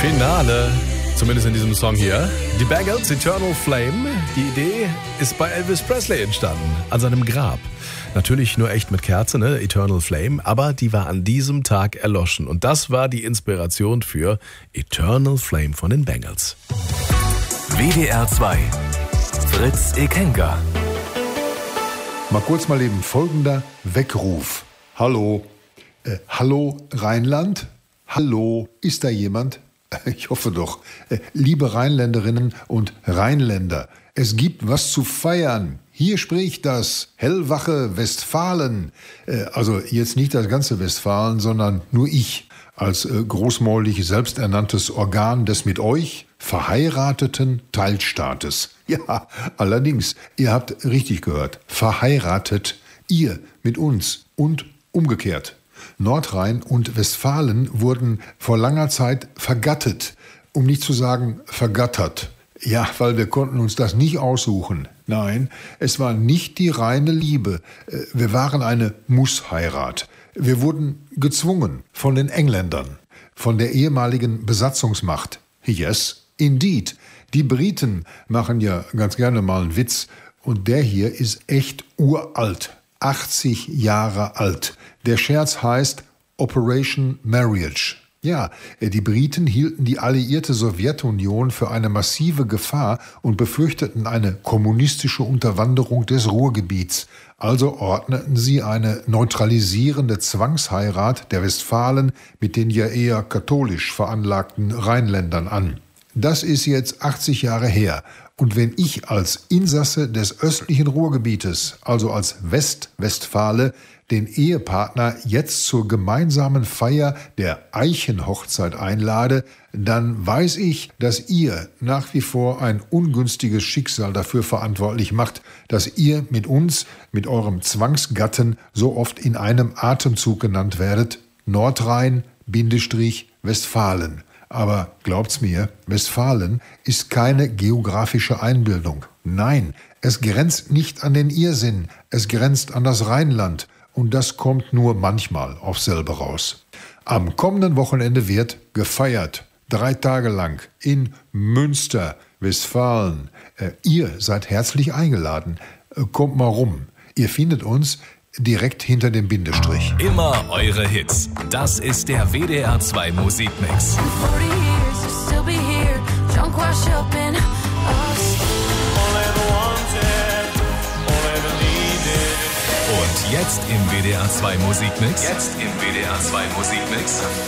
Finale, zumindest in diesem Song hier. Die Bangles, Eternal Flame. Die Idee ist bei Elvis Presley entstanden, an seinem Grab. Natürlich nur echt mit Kerze, ne? Eternal Flame, aber die war an diesem Tag erloschen. Und das war die Inspiration für Eternal Flame von den Bangles. WDR 2 Fritz Ekenga. Mal eben folgender Weckruf. Hallo, hallo Rheinland? Hallo, ist da jemand? Ich hoffe doch. Liebe Rheinländerinnen und Rheinländer, es gibt was zu feiern. Hier spricht das hellwache Westfalen. Also jetzt nicht das ganze Westfalen, sondern nur ich als großmäulig selbsternanntes Organ des mit euch verheirateten Teilstaates. Ja, allerdings, ihr habt richtig gehört, verheiratet, ihr mit uns und umgekehrt. Nordrhein und Westfalen wurden vor langer Zeit vergattet, um nicht zu sagen vergattert. Ja, weil wir konnten uns das nicht aussuchen. Nein, es war nicht die reine Liebe. Wir waren eine Mussheirat. Wir wurden gezwungen von den Engländern, von der ehemaligen Besatzungsmacht. Yes, indeed. Die Briten machen ja ganz gerne mal einen Witz. Und der hier ist echt uralt. 80 Jahre alt. Der Scherz heißt Operation Marriage. Ja, die Briten hielten die alliierte Sowjetunion für eine massive Gefahr und befürchteten eine kommunistische Unterwanderung des Ruhrgebiets. Also ordneten sie eine neutralisierende Zwangsheirat der Westfalen mit den ja eher katholisch veranlagten Rheinländern an. Das ist jetzt 80 Jahre her. Und wenn ich als Insasse des östlichen Ruhrgebietes, also als Westwestfale, den Ehepartner jetzt zur gemeinsamen Feier der Eichenhochzeit einlade, dann weiß ich, dass ihr nach wie vor ein ungünstiges Schicksal dafür verantwortlich macht, dass ihr mit uns, mit eurem Zwangsgatten so oft in einem Atemzug genannt werdet, Nordrhein-Westfalen. Aber glaubt's mir, Westfalen ist keine geografische Einbildung. Nein, es grenzt nicht an den Irrsinn, es grenzt an das Rheinland. Und das kommt nur manchmal aufs selbe raus. Am kommenden Wochenende wird gefeiert. 3 Tage lang in Münster, Westfalen. Ihr seid herzlich eingeladen. Kommt mal rum. Ihr findet uns direkt hinter dem Bindestrich. Immer eure Hits. Das ist der WDR 2 Musikmix. Und jetzt im WDR 2 Musikmix.